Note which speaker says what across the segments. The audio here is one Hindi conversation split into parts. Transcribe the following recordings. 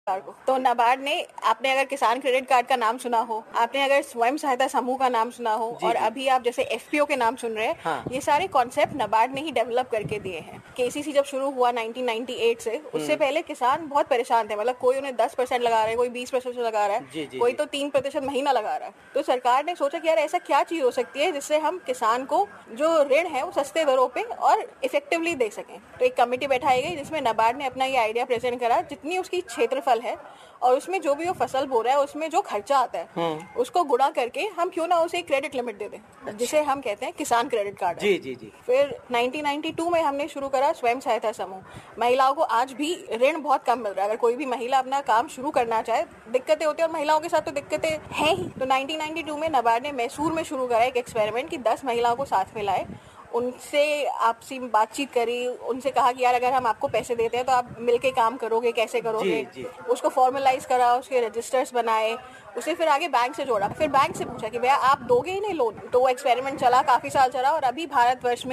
Speaker 1: तो नाबार्ड ने, आपने अगर किसान क्रेडिट कार्ड का नाम सुना हो, आपने अगर स्वयं सहायता समूह का नाम सुना हो, और अभी आप जैसे एफपीओ के नाम सुन रहे हैं, हाँ। ये सारे कॉन्सेप्ट नाबार्ड ने ही डेवलप करके दिए हैं। केसीसी जब शुरू हुआ 1998 से, उससे पहले किसान बहुत परेशान थे, मतलब कोई उन्हें 10% लगा रहा है, कोई 20% लगा रहा है, कोई तो 3% महीना लगा रहा है। तो सरकार ने सोचा कि यार ऐसा क्या चीज हो सकती है जिससे हम किसान को जो ऋण है वो सस्ते दरों पे और इफेक्टिवली दे सकें। तो एक कमेटी बैठाई गई जिसमें नाबार्ड ने अपना ये आइडिया प्रेजेंट करा, जितनी उसकी क्षेत्रफल है और उसमें जो भी वो फसल बो रहा है उसमें जो खर्चा आता है उसको गुणा करके हम क्यों ना उसे एक क्रेडिट लिमिट दे दें, जिसे हम कहते हैं किसान क्रेडिट कार्ड। जी। फिर 1992 में हमने शुरू करा स्वयं सहायता समूह। महिलाओं को आज भी ऋण बहुत कम मिल रहा है। अगर कोई भी महिला अपना काम शुरू करना चाहे, दिक्कतें होती है और महिलाओं के साथ तो दिक्कतें हैं ही। तो 1992 में नाबार्ड ने मैसूर में शुरू करा एक एक्सपेरिमेंट कि 10 महिलाओं को साथ में लाए, उनसे आपसी बातचीत करी, उनसे कहा कि यार अगर हम आपको पैसे देते हैं तो आप मिलके काम करोगे, कैसे करोगे। जी। उसको फॉर्मलाइज करा, उसके रजिस्टर्स बनाए, उसे फिर आगे बैंक से जोड़ा। फिर बैंक से पूछा कि भैया आप दोगे ही नहीं लोन। तो वो एक्सपेरिमेंट चला, काफी साल चला, और अभी भारतवर्ष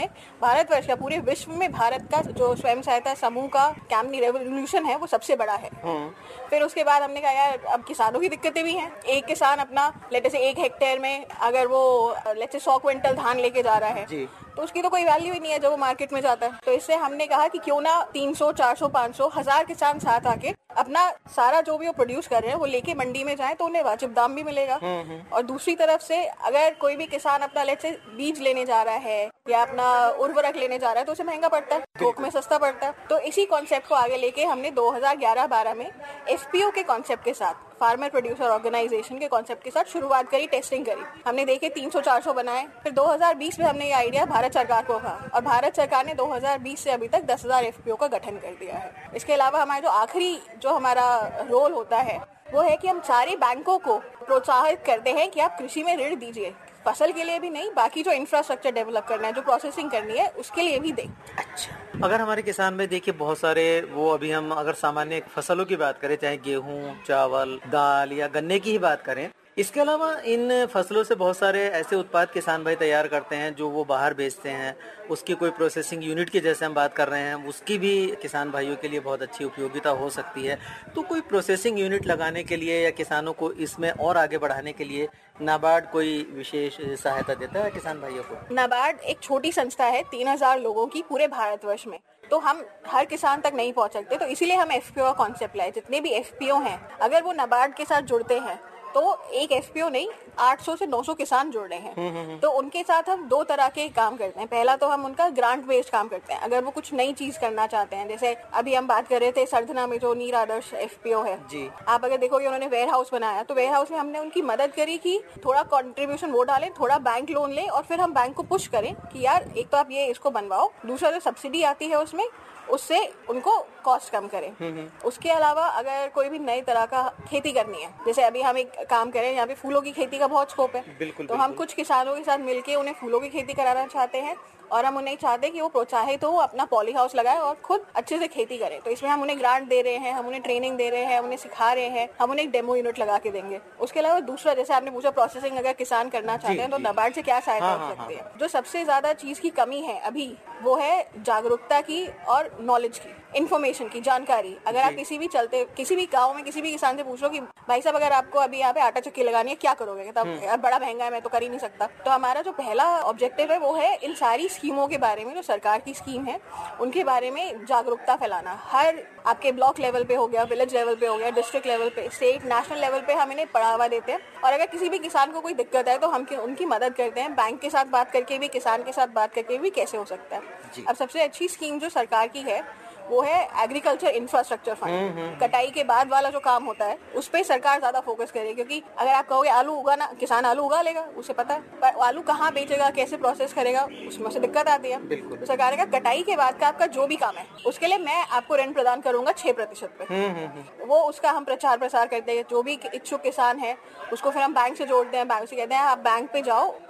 Speaker 1: का पूरे विश्व में भारत का जो स्वयं सहायता समूह का कैम्पनी रेवोल्यूशन है वो सबसे बड़ा है। फिर उसके बाद हमने कहा यार अब किसानों की दिक्कतें भी हैं। एक किसान अपना लेटे से 1 हेक्टेयर में अगर वो लेटे 100 क्विंटल धान लेके जा रहा है तो उसकी तो कोई वैल्यू ही नहीं है जब वो मार्केट में जाता है। तो इससे हमने कहा कि क्यों ना 300, 400, 500, 1000 किसान साथ आके अपना सारा जो भी वो प्रोड्यूस कर रहे हैं वो लेके मंडी में जाए तो उन्हें वाजिब दाम भी मिलेगा। और दूसरी तरफ से अगर कोई भी किसान अपना लेट से बीज लेने जा रहा है या अपना उर्वरक लेने जा रहा है तो उसे महंगा पड़ता है, थोक में सस्ता पड़ता है। तो इसी कॉन्सेप्ट को आगे लेके हमने 2011-12 में एफपीओ के कॉन्सेप्ट के साथ, फार्मर प्रोड्यूसर ऑर्गेनाइजेशन के कॉन्सेप्ट के साथ शुरुआत करी, टेस्टिंग करी। हमने देखे 300-400 बनाए। फिर 2020 में हमने ये आइडिया भारत सरकार को कहा और भारत सरकार ने 2020 से अभी तक 10,000 एफपीओ का गठन कर दिया है। इसके अलावा हमारा जो आखिरी जो हमारा रोल होता है वो है कि हम सारे बैंकों को प्रोत्साहित करते हैं कि आप कृषि में ऋण दीजिए, फसल के लिए भी नहीं, बाकी जो इंफ्रास्ट्रक्चर डेवलप करना है, जो प्रोसेसिंग करनी है, उसके लिए भी दें।
Speaker 2: अच्छा, अगर हमारे किसान में देखिए बहुत सारे वो, अभी हम अगर सामान्य फसलों की बात करें, चाहे गेहूं, चावल, दाल या गन्ने की ही बात करें, इसके अलावा इन फसलों से बहुत सारे ऐसे उत्पाद किसान भाई तैयार करते हैं जो वो बाहर बेचते हैं। उसकी कोई प्रोसेसिंग यूनिट की जैसे हम बात कर रहे हैं, उसकी भी किसान भाइयों के लिए बहुत अच्छी उपयोगिता हो सकती है। तो कोई प्रोसेसिंग यूनिट लगाने के लिए या किसानों को इसमें और आगे बढ़ाने के लिए नाबार्ड कोई विशेष सहायता देता है किसान भाइयों को?
Speaker 1: नाबार्ड एक छोटी संस्था है 3000 लोगों की पूरे भारतवर्ष में, तो हम हर किसान तक नहीं पहुंच सकते। तो इसीलिए हम एफपीओ का कॉन्सेप्ट लाए। जितने भी एफपीओ हैं अगर वो नाबार्ड के साथ जुड़ते हैं तो एक एफपीओ नहीं 800 से 900 किसान जुड़ रहे हैं। तो उनके साथ हम 2 तरह के काम करते हैं। पहला तो हम उनका ग्रांट बेस्ड काम करते हैं। अगर वो कुछ नई चीज करना चाहते हैं, जैसे अभी हम बात कर रहे थे सरधना में जो नीर आदर्श एफपीओ है जी, आप अगर देखोगे उन्होंने वेयर हाउस बनाया, तो वेयर हाउस में हमने उनकी मदद करी कि थोड़ा कंट्रीब्यूशन वो डालें, थोड़ा बैंक लोन लें और फिर हम बैंक को पुश करें कि यार एक तो आप ये इसको बनवाओ, दूसरा जो सब्सिडी आती है उसमें उससे उनको कॉस्ट कम करें। उसके अलावा अगर कोई भी नई तरह का खेती करनी है, जैसे अभी हम एक काम करें, यहाँ पे फूलों की खेती का बहुत स्कोप है, तो हम कुछ किसानों के साथ मिलके उन्हें फूलों की खेती कराना चाहते हैं और हम उन्हें चाहते कि वो प्रोत्साहित हो, अपना पॉली हाउस लगाए और खुद अच्छे से खेती करें। तो इसमें हम उन्हें ग्रांट दे रहे हैं, हम उन्हें ट्रेनिंग दे रहे हैं, उन्हें सिखा रहे हैं, हम उन्हें एक डेमो यूनिट लगा के देंगे। उसके अलावा दूसरा, जैसे आपने पूछा प्रोसेसिंग अगर किसान करना चाहते हैं तो नाबार्ड से क्या सहायता हो सकती है। जो सबसे ज्यादा चीज की कमी है अभी वो है जागरूकता की और नॉलेज की, इन्फॉर्मेशन की, जानकारी। अगर आप किसी भी गाँव में किसी भी किसान से पूछ लो कि भाई साहब अगर आपको अभी यहाँ पे आटा चक्की लगानी है क्या करोगे, तब यार बड़ा महंगा है, मैं तो कर ही नहीं सकता। तो हमारा जो पहला ऑब्जेक्टिव है वो है इन सारी स्कीमों के बारे में, जो सरकार की स्कीम है उनके बारे में जागरूकता फैलाना। हर आपके ब्लॉक लेवल पे हो गया, विलेज लेवल पे हो गया, डिस्ट्रिक्ट लेवल पे, स्टेट, नेशनल लेवल पे हम इन्हें बढ़ावा देते हैं। और अगर किसी भी किसान को कोई दिक्कत है तो हम उनकी मदद करते हैं, बैंक के साथ बात करके भी, किसान के साथ बात करके भी कैसे हो सकता है। अब सबसे अच्छी स्कीम जो सरकार की है वो है एग्रीकल्चर इंफ्रास्ट्रक्चर फंड। कटाई के बाद वाला जो काम होता है उस पे सरकार ज्यादा फोकस करेगी, क्योंकि अगर आप कहोगे आलू उगाना, किसान आलू उगा लेगा, उसे पता है, पर आलू कहाँ बेचेगा, कैसे प्रोसेस करेगा, उसमें से दिक्कत आती है। तो सरकार का कटाई के बाद का आपका जो भी काम है उसके लिए मैं आपको ऋण प्रदान करूंगा 6% पे। वो उसका हम प्रचार प्रसार करते हैं। जो भी इच्छुक किसान है उसको फिर हम बैंक से जोड़ते हैं, बैंक से कहते हैं आप बैंक पे जाओ,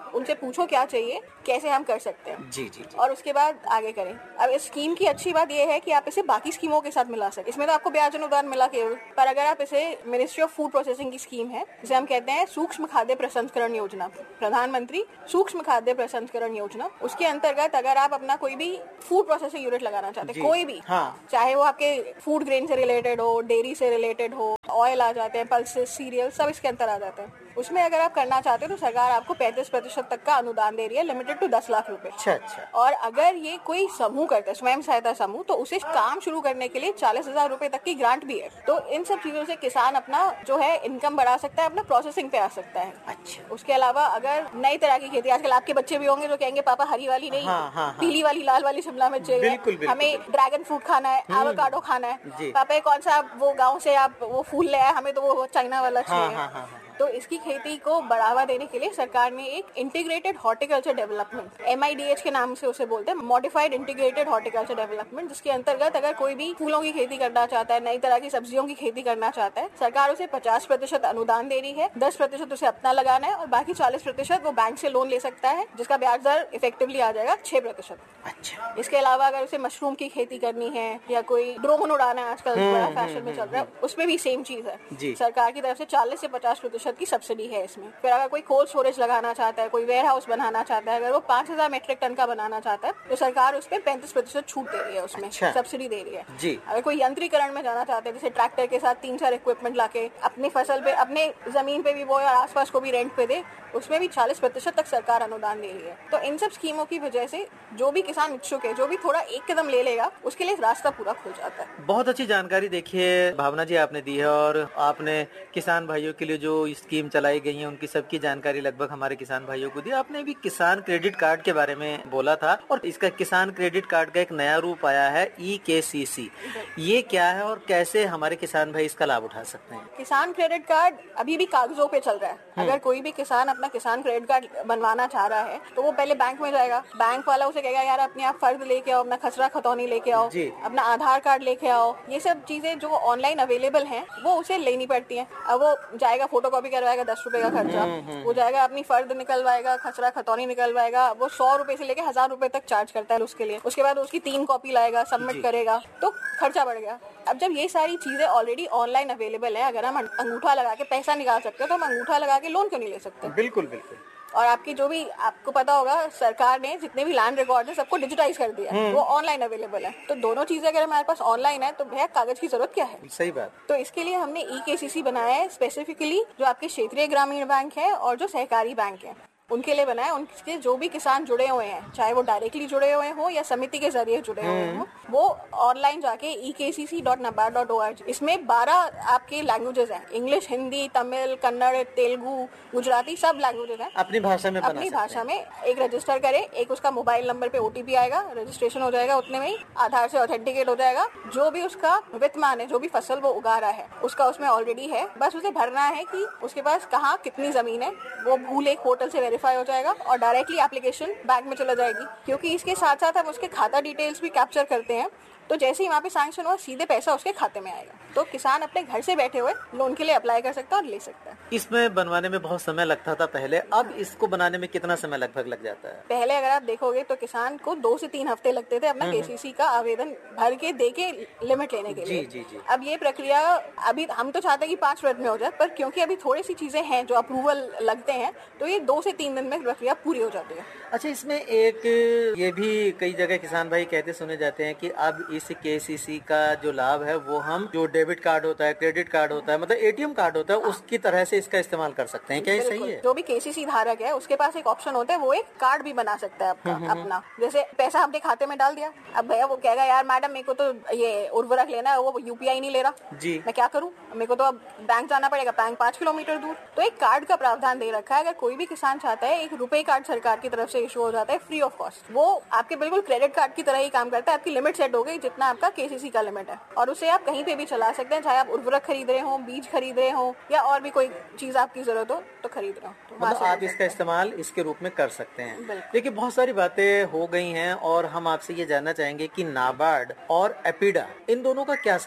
Speaker 1: उनसे पूछो क्या चाहिए, कैसे हम कर सकते हैं
Speaker 2: जी, जी,
Speaker 1: और उसके बाद आगे करें। अब इस स्कीम की अच्छी बात यह है कि आप इसे बाकी स्कीमों के साथ मिला सकते। इसमें तो आपको ब्याज अनुदान मिला केवल, पर अगर आप इसे मिनिस्ट्री ऑफ फूड प्रोसेसिंग की स्कीम है, जिसे हम कहते हैं सूक्ष्म खाद्य प्रसंस्करण योजना, प्रधानमंत्री सूक्ष्म खाद्य प्रसंस्करण योजना, उसके अंतर्गत अगर आप अपना कोई भी फूड प्रोसेसिंग यूनिट लगाना चाहते हैं, कोई भी, चाहे वो आपके फूड ग्रेन से रिलेटेड हो, डेयरी से रिलेटेड हो, ऑयल आ जाते हैं, पल्सेस, सीरियल, सब इसके अंदर आ जाते हैं। उसमें अगर आप करना चाहते हो तो सरकार आपको 35% तक का अनुदान दे रही है, लिमिटेड टू 10 लाख रुपए।
Speaker 2: अच्छा।
Speaker 1: और अगर ये कोई समूह करता है, स्वयं सहायता समूह, तो उसे काम शुरू करने के लिए 40,000 रुपए तक की ग्रांट भी है। तो इन सब चीजों से किसान अपना जो है इनकम बढ़ा सकता है, अपना प्रोसेसिंग पे आ सकता है।
Speaker 2: अच्छा।
Speaker 1: उसके अलावा अगर नई तरह की खेती, आजकल आपके बच्चे भी होंगे जो कहेंगे पापा हरी वाली नहीं, पीली वाली, लाल वाली शिमला मिर्च चाहिए, हमें ड्रैगन फ्रूट खाना है, एवोकाडो खाना है, पापा कौन सा वो गाँव से आप वो फूल ले आए, हमें तो वो चाइना वाला चाहिए। तो इसकी खेती को बढ़ावा देने के लिए सरकार ने एक इंटीग्रेटेड हॉर्टिकल्चर डेवलपमेंट, MIDH के नाम से उसे बोलते हैं, मॉडिफाइड इंटीग्रेटेड हॉर्टिकल्चर डेवलपमेंट, जिसके अंतर्गत अगर कोई भी फूलों की खेती करना चाहता है, नई तरह की सब्जियों की खेती करना चाहता है, सरकार उसे 50% अनुदान दे रही है, 10% उसे अपना लगाना है और बाकी 40% वो बैंक से लोन ले सकता है, जिसका ब्याज दर इफेक्टिवली आ जाएगा 6%।
Speaker 2: अच्छा।
Speaker 1: इसके अलावा अगर उसे मशरूम की खेती करनी है या कोई ड्रोन उड़ाना है, आजकल बड़ा फैशन में चल रहा है, उसमें भी सेम चीज है, सरकार की तरफ से 40 से 50% की सब्सिडी है इसमें। फिर अगर कोई कोल्ड स्टोरेज लगाना चाहता है, कोई वेयर हाउस बनाना चाहता है, अगर वो 5,000 मीट्रिक टन का बनाना चाहता है, तो सरकार उस पर 35% छूट दे रही है, उसमें सब्सिडी दे रही है जी। अगर कोई यंत्रीकरण में जाना चाहते हैं, जैसे ट्रैक्टर के साथ 3-4 इक्विपमेंट लाके अपनी फसल पे, अपने जमीन पे भी वो या आसपास को भी रेंट पे दे, उसमें भी 40% तक सरकार अनुदान दे रही है। तो इन सब स्कीमों की वजह से जो भी किसान इच्छुक है, जो भी थोड़ा एक कदम ले लेगा, उसके लिए रास्ता पूरा खुल जाता है।
Speaker 2: बहुत अच्छी जानकारी देखिए भावना जी आपने दी है, और आपने किसान भाइयों के लिए जो स्कीम चलाई गई है उनकी सबकी जानकारी लगभग हमारे किसान भाइयों को दी। आपने भी किसान क्रेडिट कार्ड के बारे में बोला था, और इसका किसान क्रेडिट कार्ड का एक नया रूप आया है, EKCC। ये क्या है और कैसे हमारे किसान भाई इसका लाभ उठा सकते हैं?
Speaker 1: किसान क्रेडिट कार्ड अभी भी कागजों पे चल रहा है। अगर कोई भी किसान अपना किसान क्रेडिट कार्ड बनवाना चाह रहा है तो वो पहले बैंक में जाएगा, बैंक वाला उसे कहेगा यार अपने आप फर्द लेके आओ, अपना खसरा खतौनी लेके आओ, अपना आधार कार्ड लेके आओ, ये सब चीजें जो ऑनलाइन अवेलेबल हैं वो उसे लेनी पड़ती हैं। अब वो जाएगा, फोटोकॉपी करवाएगा, 10 रुपए का खर्चा, वो जाएगा अपनी फर्द निकलवाएगा, खसरा खतौनी निकलवाएगा, वो 100 रुपए से लेके 1000 रुपए तक चार्ज करता है उसके लिए। उसके बाद उसकी 3 कॉपी लाएगा, सबमिट करेगा, तो खर्चा बढ़ गया। अब जब ये सारी चीजें ऑलरेडी ऑनलाइन अवेलेबल है, अगर हम अंगूठा लगा के पैसा निकाल सकते हैं तो हम अंगूठा लगा के लोन क्यों नहीं ले सकते?
Speaker 2: बिल्कुल बिल्कुल।
Speaker 1: और आपकी जो भी, आपको पता होगा सरकार ने जितने भी लैंड रिकॉर्ड है सबको डिजिटाइज कर दिया, वो ऑनलाइन अवेलेबल है। तो दोनों चीजें अगर हमारे पास ऑनलाइन है तो भैया कागज की जरूरत क्या है?
Speaker 2: सही बात।
Speaker 1: तो इसके लिए हमने EKCC बनाया है, स्पेसिफिकली जो आपके क्षेत्रीय ग्रामीण बैंक है और जो सहकारी बैंक है उनके लिए बनाया। उनके जो भी किसान जुड़े हुए हैं, चाहे वो डायरेक्टली जुड़े हुए हों या समिति के जरिए जुड़े हुए हों, वो ऑनलाइन जाके ekcc.nabard.org, इसमें 12 आपके लैंग्वेजेस हैं, इंग्लिश, हिंदी, तमिल, कन्नड़, तेलुगु, गुजराती, सब लैंग्वेजेस हैं,
Speaker 2: अपनी भाषा में
Speaker 1: अपनी भाषा में। एक रजिस्टर करे, एक उसका मोबाइल नंबर पे OTP आएगा, रजिस्ट्रेशन हो जाएगा, उतने में ही आधार से ऑथेंटिकेट हो जाएगा। जो भी उसका वित्तमान है, जो भी फसल वो उगा रहा है, उसका उसमें ऑलरेडी है, बस उसे भरना है कि उसके पास कहाँ कितनी जमीन है, वो भूल एक पोर्टल से हो जाएगा और डायरेक्टली एप्लीकेशन बैंक में चला जाएगी। क्योंकि इसके साथ साथ हम उसके खाता डिटेल्स भी कैप्चर करते हैं, तो जैसे ही वहाँ पे सैंक्शन हुआ सीधे पैसा उसके खाते में आएगा। तो किसान अपने घर से बैठे हुए लोन के लिए अप्लाई कर सकता है और ले सकता है।
Speaker 2: इसमें बनवाने में बहुत समय लगता था पहले, अब इसको बनाने में कितना समय लगभग लग जाता है?
Speaker 1: पहले अगर आप देखोगे तो किसान को 2 से 3 हफ्ते लगते थे अपना KCC का आवेदन भर के दे के लिमिट लेने के लिए।
Speaker 2: जी।
Speaker 1: अब ये प्रक्रिया, अभी हम तो चाहते हैं कि 5 मिनट में हो जाए, पर क्योंकि अभी थोड़ी सी चीजें हैं जो अप्रूवल लगते हैं, तो ये 2 से 3 दिन में प्रक्रिया पूरी हो जाती है।
Speaker 2: अच्छा, इसमें एक ये भी कई जगह किसान भाई कहते सुने जाते हैं कि अब इस KCC का जो लाभ है वो हम जो डेबिट कार्ड होता है, क्रेडिट कार्ड होता है, मतलब ATM कार्ड होता है, उसकी तरह से इसका इस्तेमाल कर सकते हैं। क्या ये सही है?
Speaker 1: जो भी KCC धारक है उसके पास एक ऑप्शन होता है, वो एक कार्ड भी बना सकता है आपका अपना। जैसे पैसा आपने खाते में डाल दिया, अब भैया वो कहेगा यार मैडम मेरे को तो ये उर्वरक लेना है, वो UPI नहीं ले रहा जी, मैं क्या करूँ, मेरे को तो अब बैंक जाना पड़ेगा, बैंक 5 किलोमीटर दूर। तो एक कार्ड का प्रावधान दे रखा है। अगर कोई भी किसान चाहता है, एक रुपए कार्ड सरकार की तरफ से इशू हो जाता है फ्री ऑफ कॉस्ट, वो आपके बिल्कुल क्रेडिट कार्ड की तरह ही काम करता है। आपकी लिमिट सेट हो गई जितना आपका KCC का लिमिट है, और उसे आप कहीं पे भी चला सकते हैं, चाहे आप उर्वरक खरीद रहे हो, बीज खरीद रहे हो, या और भी कोई चीज आपकी जरूरत हो तो खरीद रहे हो, तो
Speaker 2: मतलब आप इसका इस्तेमाल इसके रूप में कर सकते हैं। देखिए बहुत सारी बातें हो गई हैं और हम आपसे ये जानना चाहेंगे कि नाबार्ड और एपीडा, इन दोनों का क्या संबंध है?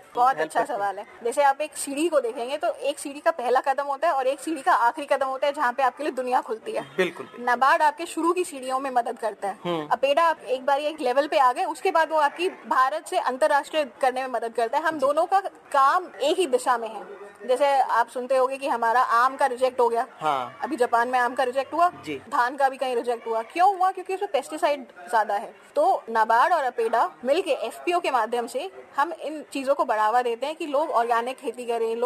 Speaker 1: बहुत अच्छा सवाल है। जैसे आप एक सीढ़ी को देखेंगे तो एक सीढ़ी का पहला कदम होता है और एक सीढ़ी का आखिरी कदम होता है जहाँ पे आपके लिए दुनिया खुलती है।
Speaker 2: बिल्कुल।
Speaker 1: नाबार्ड आपके शुरू की सीढ़ियों में मदद करता है। अपेडा आप एक बार एक लेवल पे आ गए, उसके बाद वो आपकी भारत से अंतर्राष्ट्रीय करने में मदद करता है। हम दोनों का काम एक ही दिशा में है। जैसे आप सुनते होंगे कि हमारा आम का रिजेक्ट हो गया।
Speaker 2: हाँ।
Speaker 1: अभी जापान में आम का रिजेक्ट हुआ, धान का भी कहीं रिजेक्ट हुआ। क्यों हुआ? क्योंकि उसमें पेस्टिसाइड ज्यादा है। तो नाबार्ड और अपेडा मिलके एफपीओ के माध्यम से हम इन चीजों को बढ़ावा देते हैं कि लोग ऑर्गेनिक खेती करें,